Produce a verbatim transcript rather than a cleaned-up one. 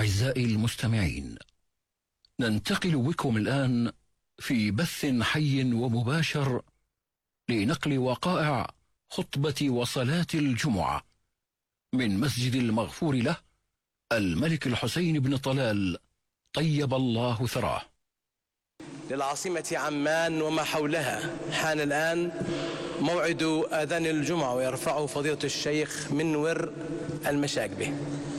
أعزائي المستمعين، ننتقل بكم الآن في بث حي ومباشر لنقل وقائع خطبة وصلاة الجمعة من مسجد المغفور له الملك الحسين بن طلال طيب الله ثراه للعاصمة عمان وما حولها. حان الآن موعد آذان الجمعة ويرفعه فضيلة الشيخ منور المشاقبي.